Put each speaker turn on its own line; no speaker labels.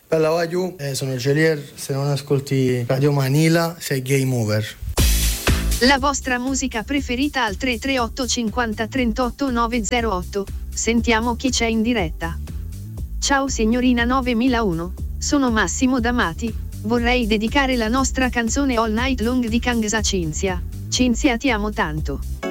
Bella Wagyu, sono Gelier, se non ascolti Radio Manila sei game over.
La vostra musica preferita al 338 50 38 908. Sentiamo chi c'è in diretta. Ciao signorina 9001, sono Massimo D'Amati, vorrei dedicare la nostra canzone All Night Long di Kangsa Cinzia. Cinzia ti amo tanto.